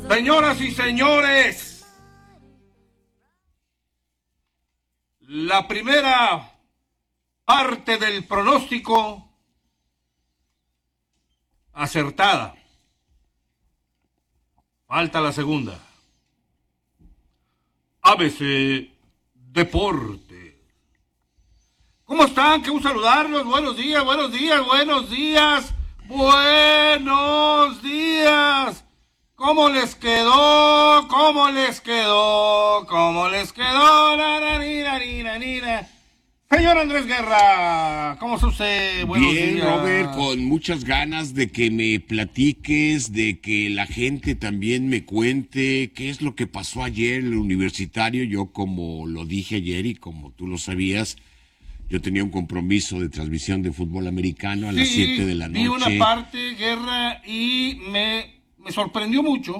Señoras y señores, la primera parte del pronóstico acertada. Falta la segunda. ABC Deporte. ¿Cómo están? Qué gusto saludarlos. Buenos días, buenos días, buenos días. Buenos días. ¿Cómo les quedó? ¿Cómo les quedó? ¿Cómo les quedó? Señor Andrés Guerra, ¿cómo está usted? Buenos Bien, días. Robert, con muchas ganas de que me platiques, de que la gente también me cuente qué es lo que pasó ayer en el Universitario. Yo, como lo dije ayer y como tú lo sabías, yo tenía un compromiso de transmisión de fútbol americano a las 7 de la noche. Vi una parte, Guerra, y me sorprendió mucho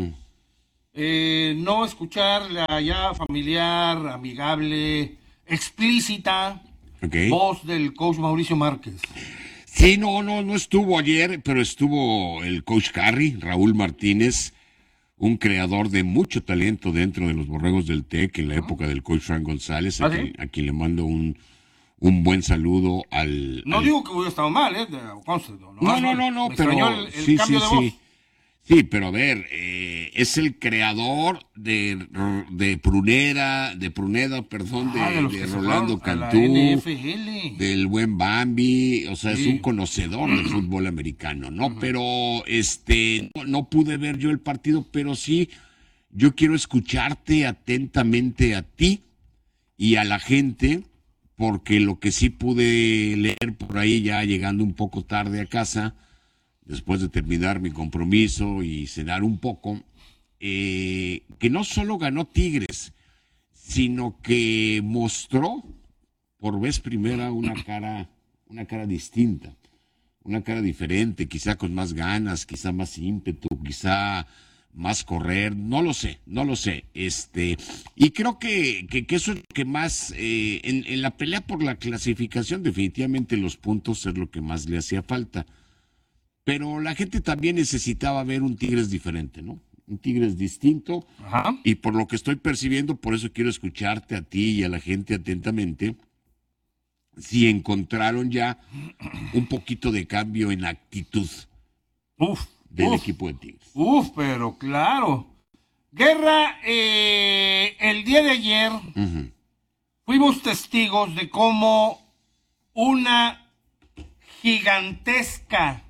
no escuchar la ya familiar, amigable, explícita voz del coach Mauricio Márquez. Sí, no estuvo ayer, pero estuvo el coach Carry, Raúl Martínez, un creador de mucho talento dentro de los Borregos del TEC en la época del coach Frank González, a quien le mando un buen saludo al... No digo que hubiera estado mal, No, pero el cambio de voz. Sí, pero a ver, es el creador de Pruneda, de Rolando Cantú, del buen Bambi, o sea, es un conocedor del fútbol americano, ¿no? Pero no pude ver yo el partido, pero sí, yo quiero escucharte atentamente a ti y a la gente, porque lo que sí pude leer por ahí ya llegando un poco tarde a casa, después de terminar mi compromiso y cenar un poco, que no solo ganó Tigres, sino que mostró por vez primera una cara distinta, una cara diferente, quizá con más ganas, quizá más ímpetu, quizá más correr, no lo sé, y creo que eso es lo que más, en la pelea por la clasificación, definitivamente los puntos es lo que más le hacía falta. Pero la gente también necesitaba ver un Tigres diferente, ¿no? Un Tigres distinto. Ajá. Y por lo que estoy percibiendo, por eso quiero escucharte a ti y a la gente atentamente, si encontraron ya un poquito de cambio en actitud del equipo de Tigres. Pero claro. Guerra, el día de ayer fuimos testigos de cómo una gigantesca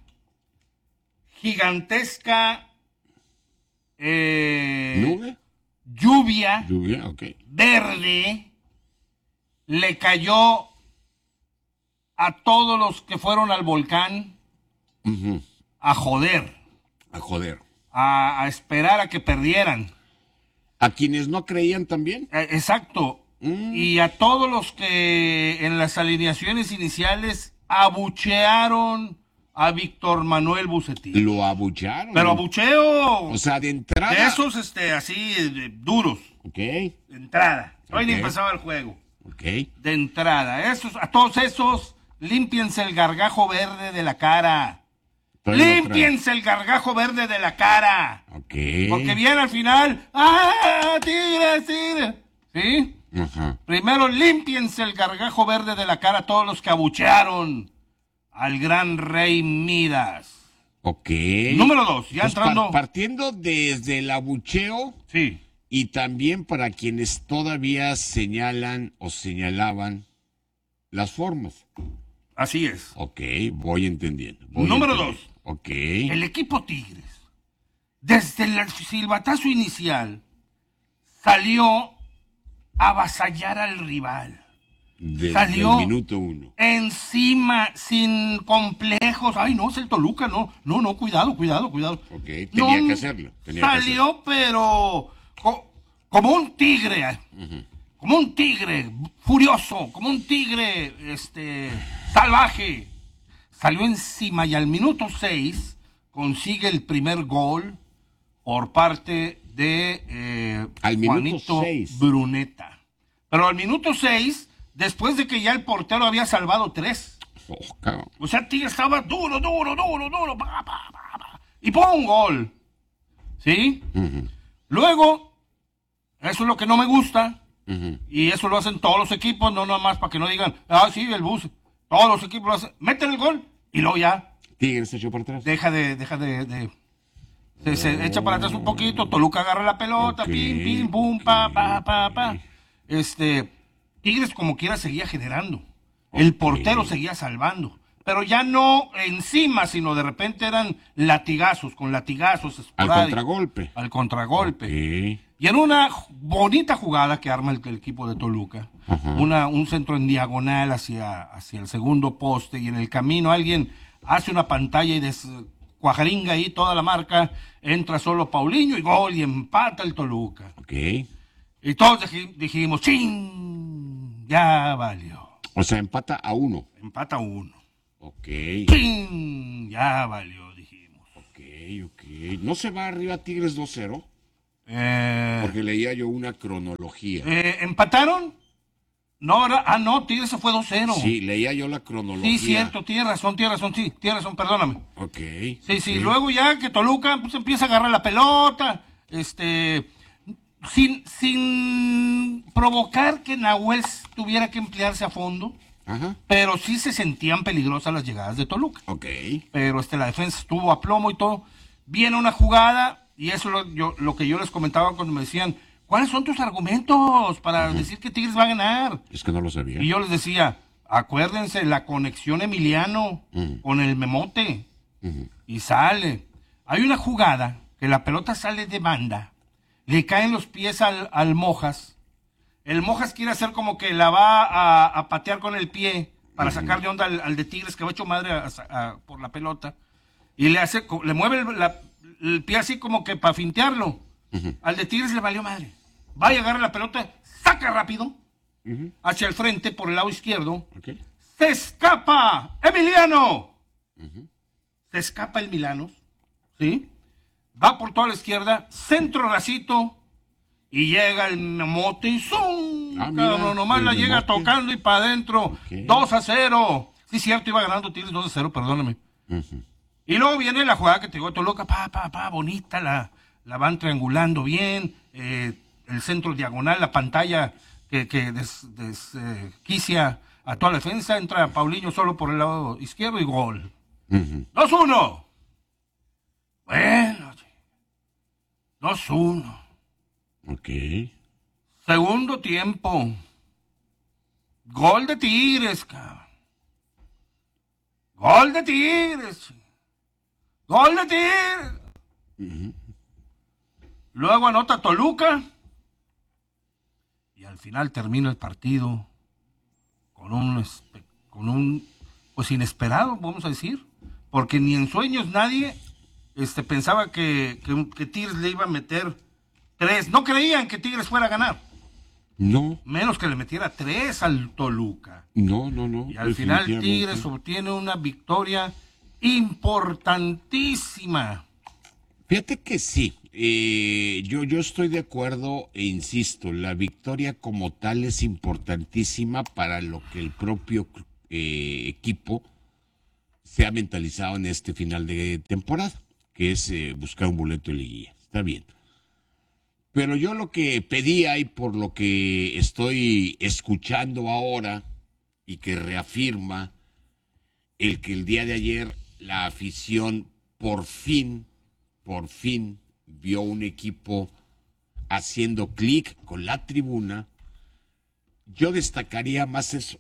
¿Nube? Lluvia okay. Verde le cayó a todos los que fueron al volcán a joder. A esperar a que perdieran. ¿A quienes no creían también? Exacto. Y a todos los que en las alineaciones iniciales abuchearon a Víctor Manuel Bucetich. Lo abuchearon. Pero abucheo. O sea, de entrada. De esos, así, duros. Ok. De entrada. Hoy ni empezaba el juego. Ok. De entrada. A todos esos, límpiense el gargajo verde de la cara. Límpiense el gargajo verde de la cara. Ok. Porque viene al final. ¡Ah, Tigres! ¿Sí? Ajá. Primero límpiense el gargajo verde de la cara a todos los que abuchearon al gran rey Midas. Ok. Número 2, ya pues entrando. Partiendo desde el abucheo. Sí. Y también para quienes todavía señalan o señalaban las formas. Así es. Ok, voy entendiendo. Número 2. Ok. El equipo Tigres, desde el silbatazo inicial, salió a avasallar al rival. Salió del minuto 1. Encima, sin complejos. Ay, no, es el Toluca, no, cuidado. Ok, tenía que hacerlo. Salió, pero como un tigre, como un tigre furioso, como un tigre salvaje. Salió encima y al minuto 6 consigue el primer gol por parte de Juanito Bruneta. Pero al minuto 6, después de que ya el portero había salvado 3. O sea, Tigre estaba duro. Y ¡pum! Gol. ¿Sí? Luego, eso es lo que no me gusta, y eso lo hacen todos los equipos, no nada más para que no digan, sí, el bus. Todos los equipos lo hacen, meten el gol, y luego ya. Tigres se echó para atrás. Se echa para atrás un poquito, Toluca agarra la pelota, pim, pim, pum, pa. Tigres como quiera seguía generando. El portero seguía salvando. Pero ya no encima, sino de repente eran latigazos, con latigazos. Al contragolpe. Al contragolpe. Y en una bonita jugada que arma el equipo de Toluca, un centro en diagonal hacia el segundo poste, y en el camino alguien hace una pantalla y cuajaringa ahí toda la marca, entra solo Paulinho y gol, y empata el Toluca. Y todos dijimos, ¡chin! Ya valió. O sea, empata a 1. Empata a 1. ¡Chin! Ya valió, dijimos. ¿No se va arriba Tigres 2-0? Porque leía yo una cronología. ¿Empataron? No, Tigres se fue 2-0. Sí, leía yo la cronología. Sí, cierto, tienes razón, perdóname. Sí, luego ya que Toluca pues empieza a agarrar la pelota, sin provocar que Nahuel tuviera que emplearse a fondo, pero sí se sentían peligrosas las llegadas de Toluca. Pero la defensa estuvo a plomo y todo. Viene una jugada, y eso es lo que yo les comentaba cuando me decían, ¿cuáles son tus argumentos para decir que Tigres va a ganar? Es que no lo sabía. Y yo les decía, acuérdense, la conexión Emiliano con el Memote. Y sale. Hay una jugada que la pelota sale de banda, le caen los pies al Mojas. El Mojas quiere hacer como que la va a patear con el pie para sacar de onda al de Tigres, que va hecho madre por la pelota. Y le mueve el pie así como que para fintearlo. Al de Tigres le valió madre. Va y agarra la pelota, saca rápido hacia el frente por el lado izquierdo. ¡Se escapa Emiliano! Se escapa el Milano, ¿sí? Va por toda la izquierda, centro racito, y llega el Memote y ¡zum! Nomás la llega tocando y para adentro. 2-0. Sí, cierto, iba ganando Tigres 2-0, perdóname. Y luego viene la jugada que te digo de Toluca, bonita, la van triangulando bien, el centro diagonal, la pantalla que desquicia a toda la defensa, entra Paulinho solo por el lado izquierdo y gol. 2-1. Bueno, 2-1. Segundo tiempo. Gol de Tigres, cabrón. Gol de Tigres. Luego anota Toluca. Y al final termina el partido con un pues inesperado, vamos a decir. Porque ni en sueños nadie pensaba que Tigres le iba a meter 3. No creían que Tigres fuera a ganar. No. Menos que le metiera 3 al Toluca. No. Y al final Tigres obtiene una victoria importantísima. Fíjate que sí. Yo estoy de acuerdo e insisto, la victoria como tal es importantísima para lo que el propio equipo se ha mentalizado en este final de temporada, que es buscar un boleto de liguilla. Está bien. Pero yo lo que pedía y por lo que estoy escuchando ahora y que reafirma el que el día de ayer la afición por fin vio un equipo haciendo clic con la tribuna, yo destacaría más eso.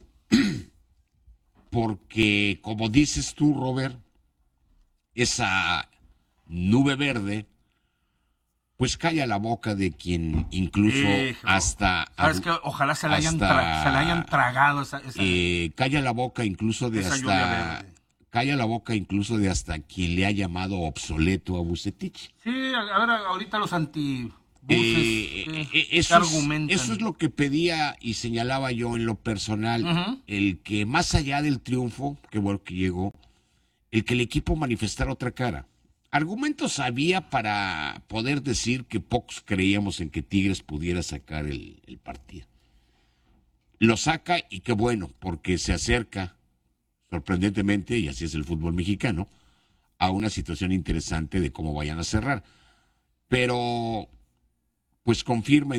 Porque, como dices tú, Robert, esa nube verde, pues calla la boca de quien incluso hasta... ¿Sabes qué? Ojalá se la hayan tragado esa calla la boca incluso de esa hasta... Calla la boca incluso de hasta quien le ha llamado obsoleto a Vucetich. Sí, a ver, ahorita los antibuses argumentan. Eso es lo que pedía y señalaba yo en lo personal, el que más allá del triunfo, que bueno que llegó, el que el equipo manifestara otra cara. Argumentos había para poder decir que pocos creíamos en que Tigres pudiera sacar el partido. Lo saca y qué bueno, porque se acerca, sorprendentemente, y así es el fútbol mexicano, a una situación interesante de cómo vayan a cerrar. Pero, pues confirma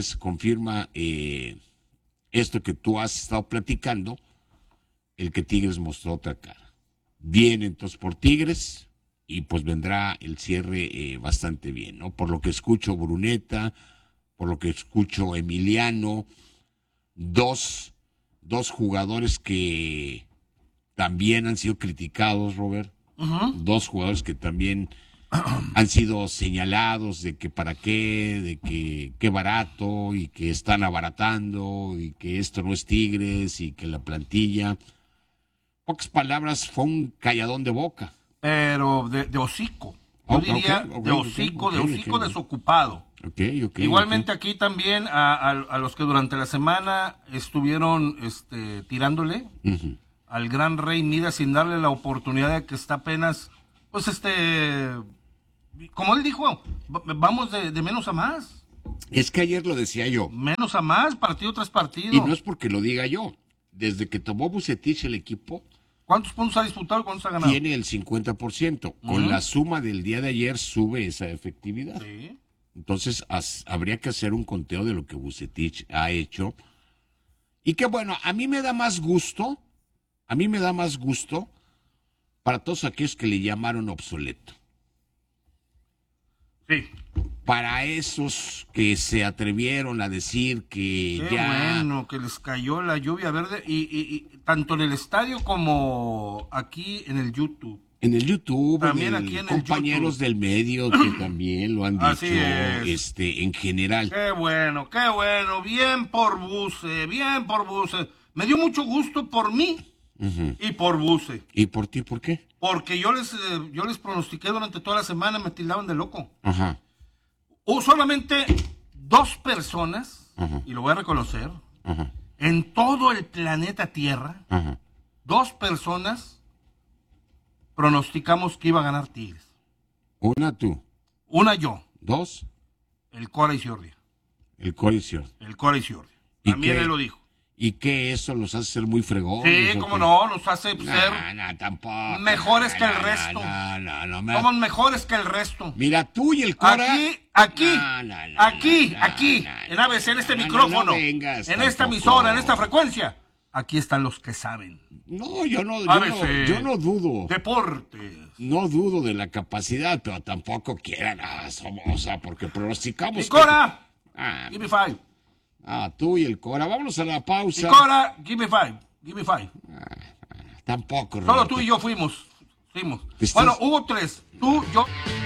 esto que tú has estado platicando, el que Tigres mostró otra cara. Viene entonces por Tigres y pues vendrá el cierre bastante bien, ¿no? Por lo que escucho Bruneta, por lo que escucho Emiliano, dos jugadores que también han sido criticados, Robert. Uh-huh. Dos jugadores que también han sido señalados de que para qué, de que qué barato y que están abaratando y que esto no es Tigres y que la plantilla. Pocas palabras, fue un calladón de boca. Pero de hocico. Yo diría de hocico desocupado. Igualmente aquí también a los que durante la semana estuvieron tirándole uh-huh. al gran Rey Midas sin darle la oportunidad de que está apenas, pues como él dijo, vamos de menos a más. Es que ayer lo decía yo. Menos a más, partido tras partido. Y no es porque lo diga yo. Desde que tomó Vucetich el equipo, ¿cuántos puntos ha disputado y cuántos ha ganado? Tiene el 50%. Con la suma del día de ayer sube esa efectividad. Sí. Entonces habría que hacer un conteo de lo que Vucetich ha hecho. Y que bueno, a mí me da más gusto para todos aquellos que le llamaron obsoleto. Sí. Para esos que se atrevieron a decir que qué bueno, que les cayó la lluvia verde y tanto en el estadio como aquí en el YouTube. En el YouTube, también aquí en compañeros el del medio que también lo han dicho en general. Qué bueno, bien por Buce. Me dio mucho gusto por mí uh-huh. y por Buce. ¿Y por ti por qué? Porque yo les pronostiqué durante toda la semana, me tildaban de loco. Ajá. Hubo solamente 2 personas, uh-huh. y lo voy a reconocer, uh-huh. en todo el planeta Tierra, uh-huh. 2 personas pronosticamos que iba a ganar Tigres. Una tú. Una yo. 2. El Cora Isiordia. El Cora Isiordia. También él lo dijo. ¿Y qué eso los hace ser muy fregones? Sí, cómo no, nos hace ser tampoco, mejores que el resto. Somos mejores que el resto. Mira, tú y el Cora. Aquí, en ABC, en este micrófono, en esta emisora, en esta frecuencia. Aquí están los que saben. No, yo no dudo. Deportes. No dudo de la capacidad, pero tampoco quieran, porque pronosticamos. ¡Y Cora! Give me 5. Tú y el Cora. Vámonos a la pausa. Y Cora, give me 5. Tampoco, Roberto. Solo tú y yo fuimos. Bueno, hubo 3. Tú, yo.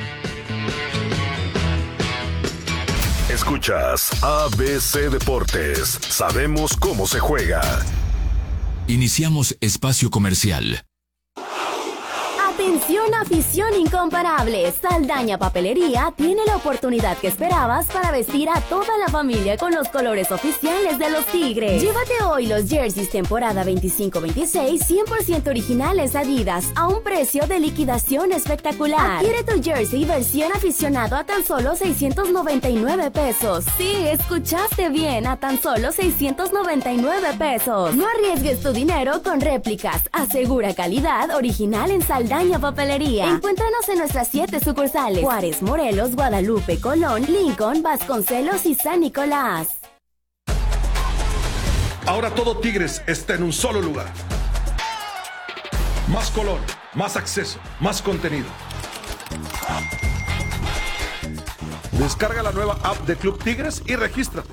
Escuchas ABC Deportes. Sabemos cómo se juega. Iniciamos espacio comercial. Atención, afición incomparable. Saldaña Papelería tiene la oportunidad que esperabas para vestir a toda la familia con los colores oficiales de los Tigres. Llévate hoy los jerseys temporada 25-26 100% originales Adidas a un precio de liquidación espectacular. Adquiere tu jersey versión aficionado a tan solo 699 pesos. Sí, escuchaste bien, a tan solo 699 pesos. No arriesgues tu dinero con réplicas. Asegura calidad original en Saldaña Papelería. Encuéntranos en nuestras 7 sucursales: Juárez, Morelos, Guadalupe, Colón, Lincoln, Vasconcelos y San Nicolás. Ahora todo Tigres está en un solo lugar. Más color, más acceso, más contenido. Descarga la nueva app de Club Tigres y regístrate.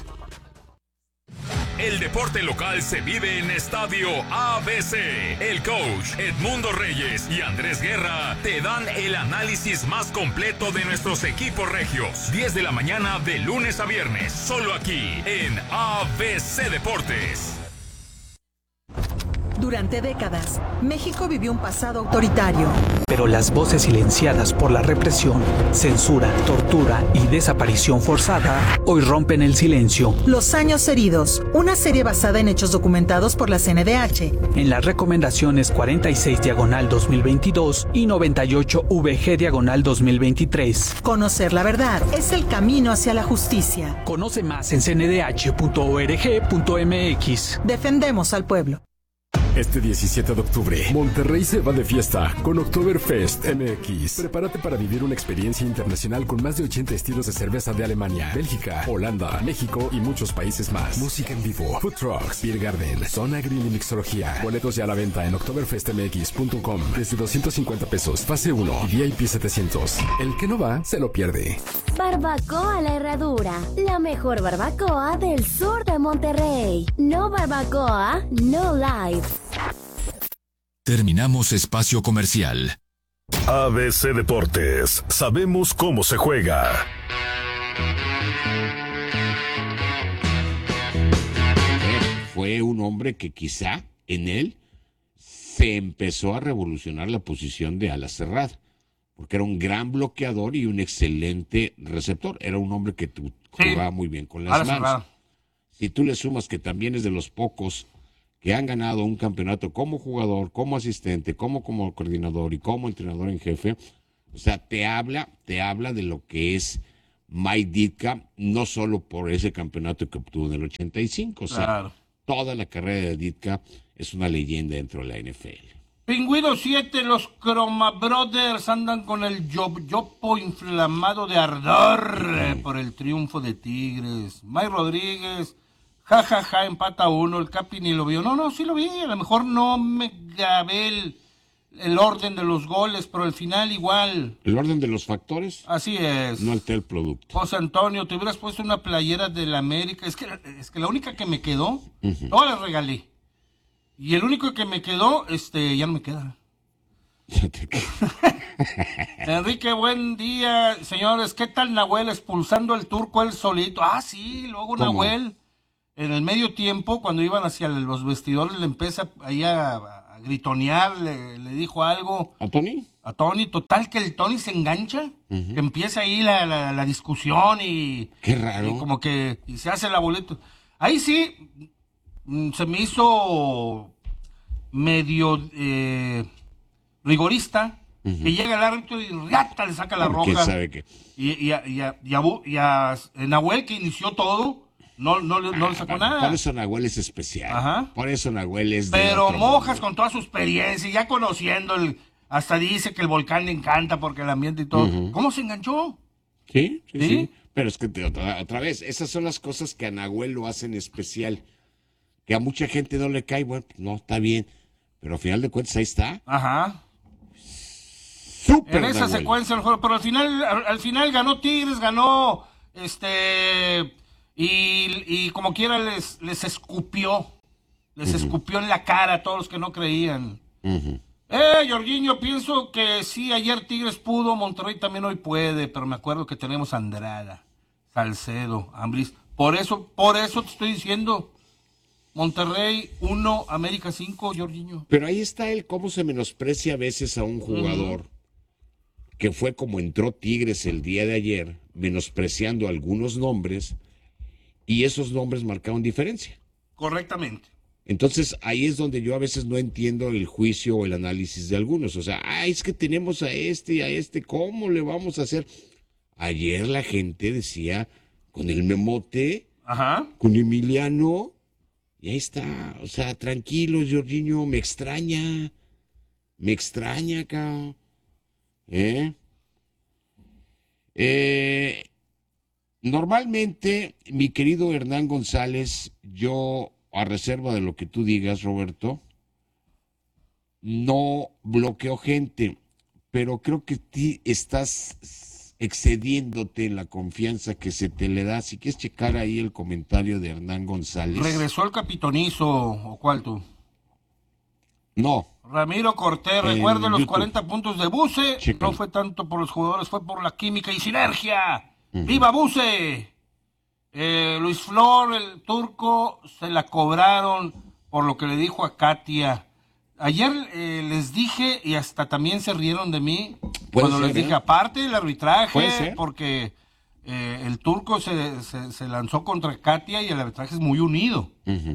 El deporte local se vive en Estadio ABC. El coach Edmundo Reyes y Andrés Guerra te dan el análisis más completo de nuestros equipos regios. 10 de la mañana de lunes a viernes, solo aquí en ABC Deportes. Durante décadas, México vivió un pasado autoritario. Pero las voces silenciadas por la represión, censura, tortura y desaparición forzada hoy rompen el silencio. Los años heridos, una serie basada en hechos documentados por la CNDH. En las recomendaciones 46/2022 y 98VG/2023. Conocer la verdad es el camino hacia la justicia. Conoce más en cndh.org.mx. Defendemos al pueblo. Este 17 de octubre, Monterrey se va de fiesta con Oktoberfest MX. Prepárate para vivir una experiencia internacional con más de 80 estilos de cerveza de Alemania, Bélgica, Holanda, México y muchos países más. Música en vivo, food trucks, beer garden, zona grill y mixología. Boletos ya a la venta en oktoberfestmx.com desde 250 pesos, fase 1 y VIP 700. El que no va, se lo pierde. Barbacoa La Herradura, la mejor barbacoa del sur de Monterrey. No barbacoa, no life. Terminamos espacio comercial. ABC Deportes, sabemos cómo se juega. Fue un hombre que quizá en él se empezó a revolucionar la posición de ala cerrada, porque era un gran bloqueador y un excelente receptor. Era un hombre que jugaba muy bien con las manos. Cerrada. Si tú le sumas que también es de los pocos que han ganado un campeonato como jugador, como asistente, como coordinador y como entrenador en jefe, o sea, te habla de lo que es Mike Ditka, no solo por ese campeonato que obtuvo en el 85, o sea, claro, toda la carrera de Ditka es una leyenda dentro de la NFL. Pingüino 7, los Croma Brothers andan con el yopo inflamado de ardor por el triunfo de Tigres. Mike Rodríguez, jajaja, empata 1, el Capi ni lo vio. No, sí lo vi, a lo mejor no me grabé el orden de los goles, pero al final igual. ¿El orden de los factores? Así es. No altera el producto. José Antonio, te hubieras puesto una playera del América. Es que la única que me quedó, todas las regalé. Y el único que me quedó, ya no me queda. Enrique, buen día, señores. ¿Qué tal Nahuel expulsando al Turco él solito? Ah, sí, luego Nahuel, en el medio tiempo, cuando iban hacia los vestidores, le empieza ahí a gritonear, le dijo algo. ¿A Tony? A Tony, total que el Tony se engancha, que empieza ahí la discusión y... Qué raro. Y como que y se hace la boleta. Ahí sí, se me hizo medio rigorista, que llega el árbitro y ¡riata! Le saca la roja. ¿Quién sabe qué? Y a Nahuel, que inició todo, no le sacó nada. Por eso Nahuel es especial. Ajá. Por eso Nahuel es Pero Mojas con toda su experiencia, ya conociendo, hasta dice que el volcán le encanta porque el ambiente y todo. ¿Cómo se enganchó? Sí. Pero es que otra vez, esas son las cosas que a Nahuel lo hacen especial. Que a mucha gente no le cae, bueno, no, está bien. Pero al final de cuentas ahí está. Ajá. Súper en esa Nahuel. Secuencia del juego, pero al final ganó Tigres, ganó y como quiera les escupió. Les escupió en la cara a todos los que no creían. Jorginho, pienso que sí, ayer Tigres pudo, Monterrey también hoy puede, pero me acuerdo que tenemos a Andrada, Salcedo, Ambriz. Por eso te estoy diciendo, Monterrey 1, América 5, Jorginho. Pero ahí está el cómo se menosprecia a veces a un jugador que fue como entró Tigres el día de ayer, menospreciando algunos nombres, y esos nombres marcaron diferencia. Correctamente. Entonces, ahí es donde yo a veces no entiendo el juicio o el análisis de algunos. O sea, es que tenemos a este y a este, ¿cómo le vamos a hacer? Ayer la gente decía, con el Memote, con Emiliano, y ahí está. O sea, tranquilo, Jorginho, me extraña, cabrón. Normalmente, mi querido Hernán González, yo, a reserva de lo que tú digas, Roberto, no bloqueo gente, pero creo que estás excediéndote en la confianza que se te le da. Si quieres checar ahí el comentario de Hernán González. ¿Regresó el capitonizo o cuál tú? No. Ramiro Cortés, recuerde los 40 puntos de Buse. No fue tanto por los jugadores, fue por la química y sinergia. ¡Viva Buse! Luis Flor, el turco, se la cobraron por lo que le dijo a Katia. Ayer les dije, y hasta también se rieron de mí, cuando les dije, aparte del arbitraje, porque el turco se lanzó contra Katia y el arbitraje es muy unido.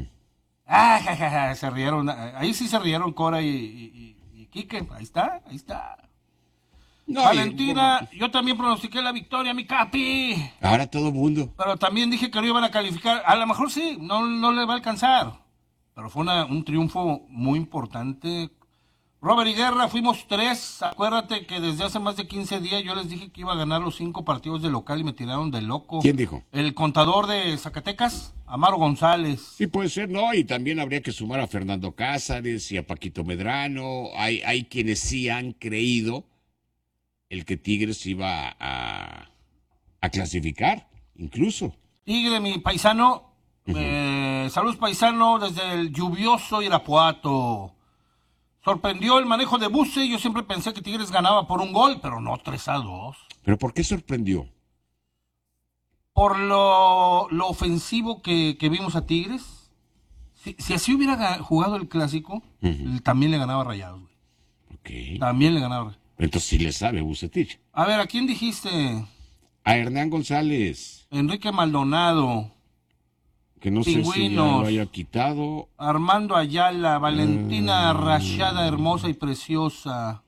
Se rieron, ahí sí se rieron Cora y Quique, ahí está. No, Valentina, yo también pronostiqué la victoria, mi Capi. Ahora todo el mundo. Pero también dije que no iban a calificar. A lo mejor sí, no le va a alcanzar. pero fue un triunfo muy importante. Robert y Guerra, fuimos 3. Acuérdate que desde hace más de 15 días yo les dije que iba a ganar los 5 partidos de local y me tiraron de loco. ¿Quién dijo? El contador de Zacatecas, Amaro González. Sí, puede ser, ¿no? Y también habría que sumar a Fernando Cázares y a Paquito Medrano. Hay quienes sí han creído el que Tigres iba a clasificar, incluso. Tigre, mi paisano. Saludos, paisano, desde el lluvioso Irapuato. Sorprendió el manejo de Buse. Yo siempre pensé que Tigres ganaba por un gol, pero no 3-2. ¿Pero por qué sorprendió? Por lo ofensivo que vimos a Tigres. Si así hubiera jugado el clásico, también le ganaba a Rayados, güey. Ok. También le ganaba. Entonces sí le sabe Bucetich. A ver, ¿a quién dijiste? A Hernán González. Enrique Maldonado. Que no Pingüinos, sé si ya lo haya quitado. Armando Ayala, Valentina Rashada, hermosa y preciosa.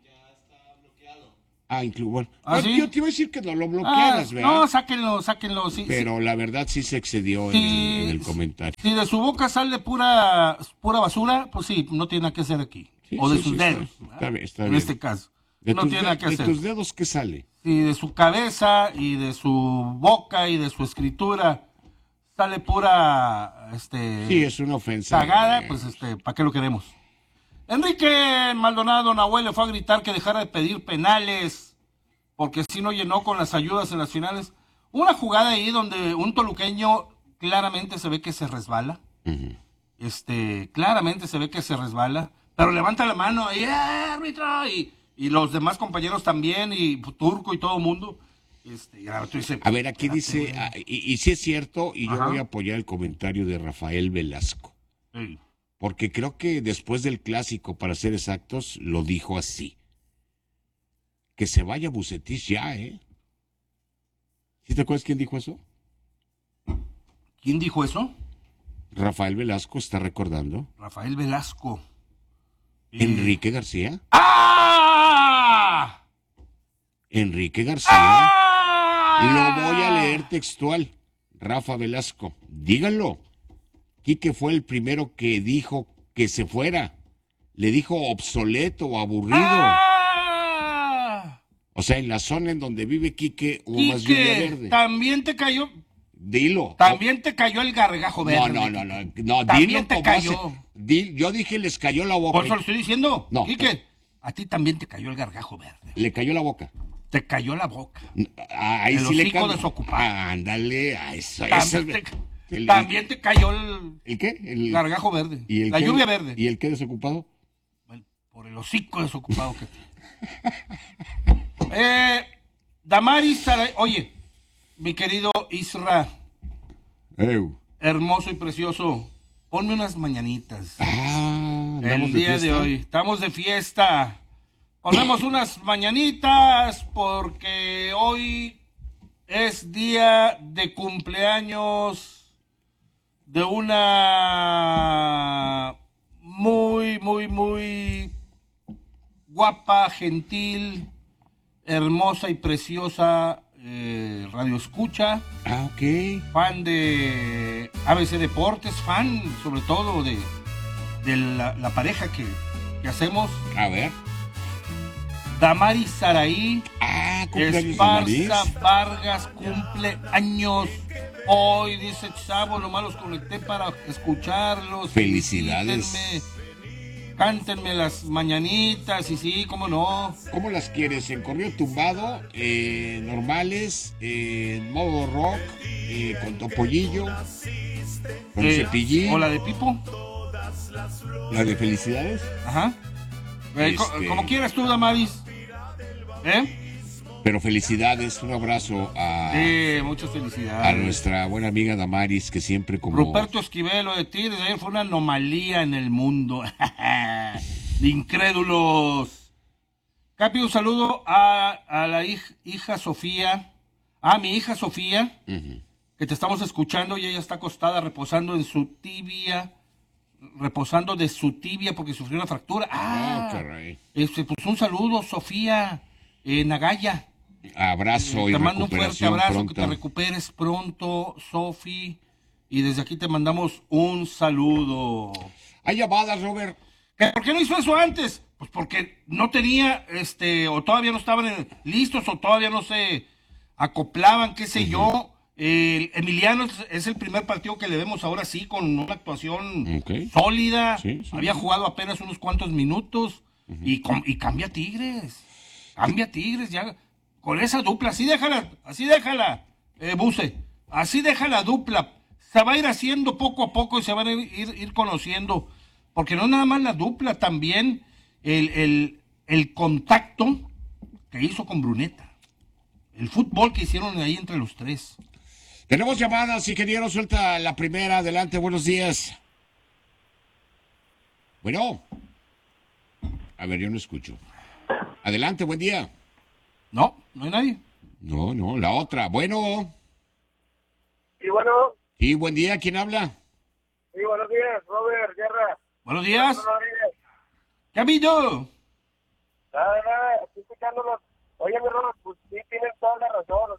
Bueno. ¿Sí? Yo te iba a decir que no lo bloquearas, ¿verdad? No, sáquenlo. Sí, pero la verdad sí se excedió en el comentario. Si de su boca sale pura basura, pues sí, no tiene nada que hacer aquí. Sí, o de sus dedos. Está bien. En este caso. No tiene nada que hacer. ¿De tus dedos qué sale? Si de su cabeza y de su boca y de su escritura sale pura sí, es una ofensa cagada, pues ¿para qué lo queremos? Enrique Maldonado Nahuel le fue a gritar que dejara de pedir penales porque si no llenó con las ayudas en las finales. Una jugada ahí donde un toluqueño claramente se ve que se resbala. Claramente se ve que se resbala, pero levanta la mano y árbitro y los demás compañeros también y Turco y todo el mundo. A ver, aquí dice, y sí es cierto, y yo voy a apoyar el comentario de Rafael Velasco. Sí. Porque creo que después del clásico, para ser exactos, lo dijo así. Que se vaya Bucetich ya, ¿eh? ¿Sí te acuerdas quién dijo eso? ¿Quién dijo eso? Rafael Velasco está recordando. Rafael Velasco. Enrique García. ¡Ah! Enrique García. Lo voy a leer textual. Rafa Velasco. Díganlo. Quique fue el primero que dijo que se fuera. Le dijo obsoleto o aburrido. O sea, en la zona en donde vive Quique hubo más lluvia verde. También te cayó. Dilo. También te cayó el gargajo verde. No, también dilo te cayó. Yo dije les cayó la boca. Por eso lo estoy diciendo. No. Quique, a ti también te cayó el gargajo verde. Le cayó la boca. Te cayó la boca. Ahí el sí le hocico desocupado. Ándale, a eso. También te cayó el qué? El gargajo verde. ¿Y la lluvia verde. ¿Y el qué desocupado? Bueno, por el hocico desocupado que Damaris, oye, mi querido Isra, hermoso y precioso, ponme unas mañanitas. El día de hoy, estamos de fiesta. Ponemos unas mañanitas porque hoy es día de cumpleaños de una muy guapa, gentil, hermosa y preciosa radio escucha. Ok. Fan de ABC Deportes, fan sobre todo de la pareja que hacemos. A ver. Damaris Saraí. Esparza Vargas cumple años hoy, dice Chavo, nomás los conecté para escucharlos. Felicidades. Cántenme las mañanitas y sí, cómo no. ¿Cómo las quieres? ¿En corrido tumbado? ¿Normales? ¿En modo rock? ¿Con topollillo? ¿Con cepillín? ¿O la de Pipo? ¿La de felicidades? Ajá. Como quieras tú, Damaris. Pero felicidades, un abrazo muchas felicidades a nuestra buena amiga Damaris, que siempre como... Ruperto Esquivel, de ti, desde ayer fue una anomalía en el mundo. De incrédulos. Capi, un saludo a la hija Sofía, a mi hija Sofía, que te estamos escuchando y ella está acostada reposando en su tibia, reposando de su tibia porque sufrió una fractura. Caray. Pues un saludo, Sofía Nagaya. Abrazo y te mando un fuerte abrazo, pronto. que te recuperes pronto, Sofi, y desde aquí te mandamos un saludo. Hay llamadas, Robert. ¿Por qué no hizo eso antes? Pues porque no tenía, o todavía no estaban listos, o todavía no se acoplaban, qué sé yo. Emiliano es el primer partido que le vemos ahora sí, con una actuación sólida. Sí. Había jugado apenas unos cuantos minutos y cambia Tigres. Cambia Tigres ya. Con esa dupla, así déjala, Buse. Así deja la dupla. Se va a ir haciendo poco a poco y se van a ir conociendo. Porque no nada más la dupla, también el contacto que hizo con Bruneta. El fútbol que hicieron ahí entre los tres. Tenemos llamadas, ingeniero, suelta la primera. Adelante, buenos días. Bueno. A ver, yo no escucho. Adelante, buen día. No hay nadie. No, la otra. Bueno. Sí, bueno. Sí, buen día, ¿quién habla? Sí, buenos días, Robert Guerra. Buenos días. ¿Qué ha habido? Nada, estoy escuchándolos. Oye, mi Robert, pues sí, tienen toda la razón.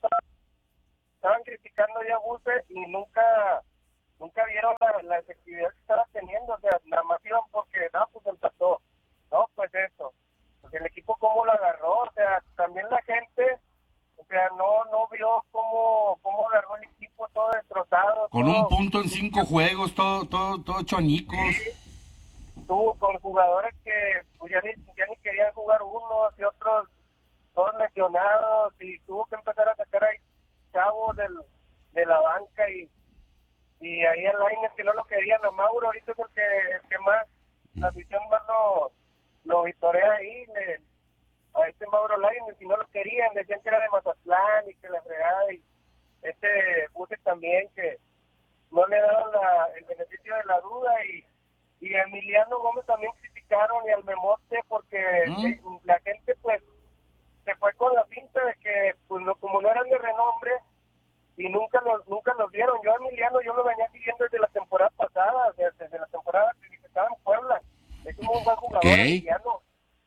Estaban criticando ya a Buse y nunca vieron la efectividad que estaba teniendo. O sea, nada más iban porque, pues empató. No, pues eso. Pues el equipo cómo lo agarró. O sea, también la gente, o sea, no vio cómo agarró el equipo todo destrozado. Con un punto en 5 juegos, todo chonicos. Sí. Tuvo con jugadores que pues, ya ni querían jugar unos y otros todos lesionados, y tuvo que empezar a sacar ahí chavos de la banca y ahí el Lainez que no lo querían. A Mauro ahorita es el que más la afición más lo vitorea ahí, a este Mauro Lainez, si no lo querían, decían que era de Mazatlán y que la fregada, y Buse también, que no le daban el beneficio de la duda, y a Emiliano Gómez también criticaron, y al Memote, porque la gente pues se fue con la pinta de que pues como no eran de renombre y nunca los vieron. Yo a Emiliano yo lo venía siguiendo desde la temporada pasada, desde la temporada que estaba en Puebla. Es un muy buen jugador, Emiliano.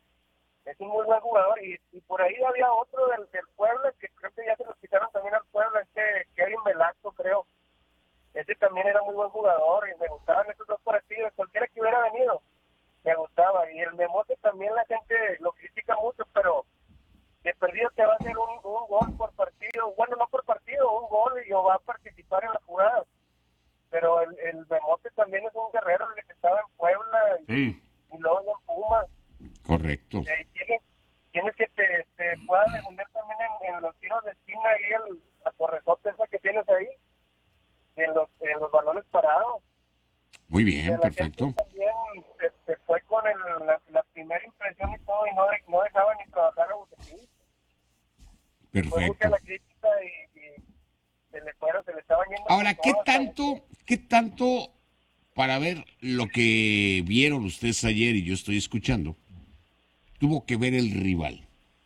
Es un muy buen jugador, y por ahí había otro del Puebla que creo que ya se los quitaron también al Puebla, Kevin Velasco, creo. Ese también era muy buen jugador y me gustaban esos dos partidos. Cualquiera que hubiera venido me gustaba. Y el Memote también la gente lo critica mucho, pero de perdido te va a hacer un gol por partido. Bueno, no por partido, un gol, y va a participar en la jugada. Pero el Memote también es un guerrero, el que estaba en Puebla y luego en Pumas. Correcto. Tienes que te pueda defender también en los tiros de esquina y la correzote esa que tienes ahí. En los balones parados. Muy bien, perfecto. También se fue con la primera impresión y todo, y no dejaba ni trabajar a Bucetich. Perfecto. Fue mucha la crítica y se le estaban yendo. Ahora, ¿qué tanto para ver lo que vieron ustedes ayer y yo estoy escuchando, tuvo que ver el rival?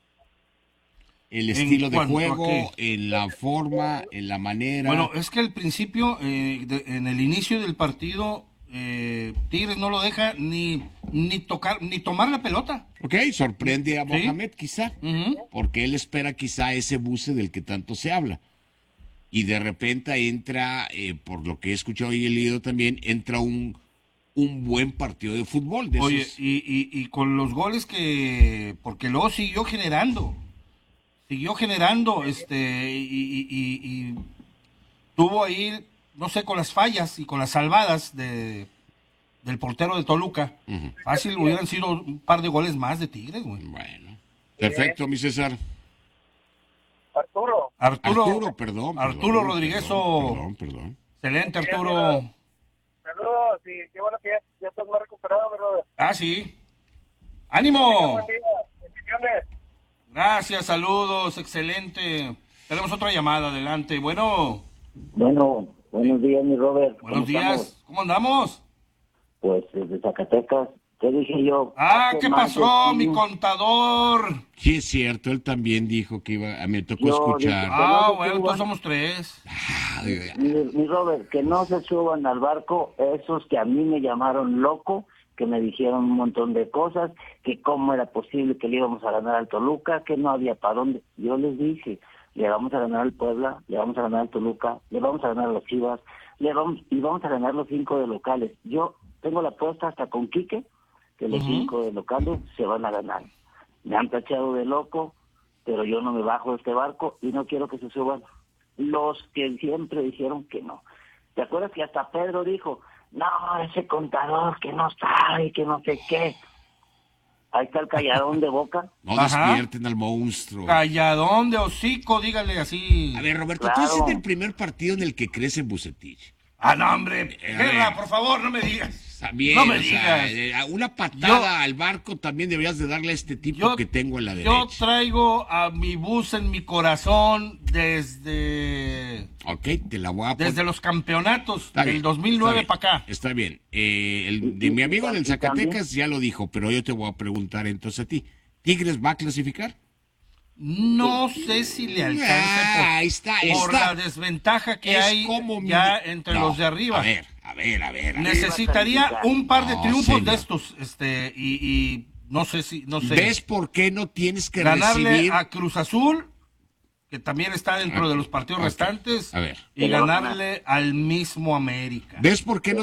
El estilo de juego, en la forma, en la manera. Bueno, es que al principio, en el inicio del partido, Tigres no lo deja ni tocar, ni tomar la pelota. Ok, sorprende a Mohamed quizá, porque él espera quizá ese Buse del que tanto se habla. Y de repente entra, por lo que he escuchado y he leído también, entra un buen partido de fútbol. Oye, y con los goles porque luego siguió generando, y tuvo ahí, no sé, con las fallas y con las salvadas del portero de Toluca. Fácil hubieran sido un par de goles más de Tigres, güey. Bueno, perfecto, mi César. Arturo, perdón. Arturo Rodríguez. Perdón. Excelente, Arturo. Saludos, y qué bueno que ya estás más recuperado, ¿verdad? Ah, sí. ¡Ánimo! Buen día. Bendiciones. Gracias, saludos, excelente. Tenemos otra llamada, adelante. Bueno, buenos días, mi Robert. Buenos días, ¿cómo andamos? Pues desde Zacatecas, ¿qué dije yo? ¿Qué pasó, mi contador? Sí, es cierto, él también dijo que me tocó escuchar. Bueno, entonces somos 3. Mi Robert, que no se suban al barco esos que a mí me llamaron loco, que me dijeron un montón de cosas, que cómo era posible que le íbamos a ganar al Toluca, que no había para dónde. Yo les dije, le vamos a ganar al Puebla, le vamos a ganar al Toluca, le vamos a ganar a los Chivas, y vamos a ganar los 5 de locales. Yo tengo la apuesta hasta con Quique, que los 5 de locales se van a ganar. Me han tachado de loco, pero yo no me bajo de este barco y no quiero que se suban los que siempre dijeron que no. ¿Te acuerdas que hasta Pedro dijo, no, ese contador que no sabe, que no sé qué? Ahí está el calladón de boca. No despierten al monstruo. Calladón de hocico, dígale así. A ver, Roberto, tú haces el primer partido en el que crees en Bucetich. Ah, no, hombre. Guerra, por favor, no me digas. También, no me digas. Una patada al barco también deberías de darle a este tipo que tengo en la derecha. Yo traigo a mi bus en mi corazón desde... Ok, te la voy a poner. Desde los campeonatos del 2009 para acá. Está bien. De mi amigo del Zacatecas ya lo dijo, pero yo te voy a preguntar entonces a ti. ¿Tigres va a clasificar? No sé si le alcance por la desventaja que hay ya entre los de arriba. A ver. Necesitaría un par de triunfos de estos, y no sé si... ¿Ves por qué no tienes que ganarle recibir a Cruz Azul, que también está dentro de los partidos restantes, y ganarle al mismo América? ¿Ves por qué no